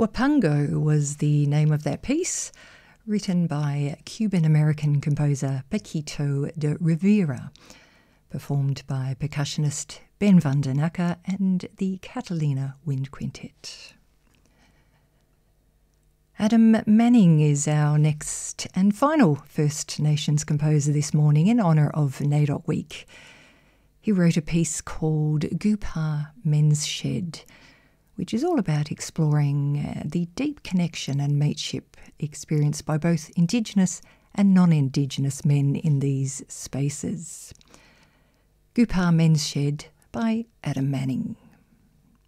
Wapango was the name of that piece, written by Cuban-American composer Paquito de Rivera, performed by percussionist Ben Vandenacker and the Catalina Wind Quintet. Adam Manning is our next and final First Nations composer this morning in honour of NAIDOC Week. He wrote a piece called Goopar Men's Shed, which is all about exploring the deep connection and mateship experienced by both Indigenous and non-Indigenous men in these spaces. Goopar Men's Shed by Adam Manning.